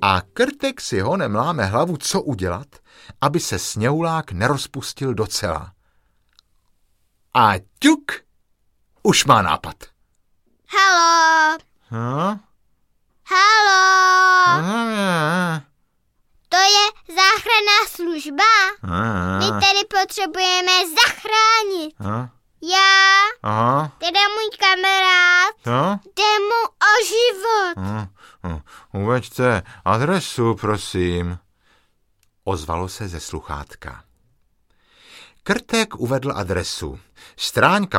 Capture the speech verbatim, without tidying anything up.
A Krtek si honem láme hlavu, co udělat, aby se sněhulák nerozpustil docela. A ťuk, už má nápad. Haló. Hm? Haló. Hm? To je záchranná služba. Hm? My tady potřebujeme zachránit. Hm? Já, Aha. teda můj kamarád, Co? jde mu o život. Hm, hm, Uveďte adresu, prosím. Ozvalo se ze sluchátka. Krtek uvedl adresu. Stráňka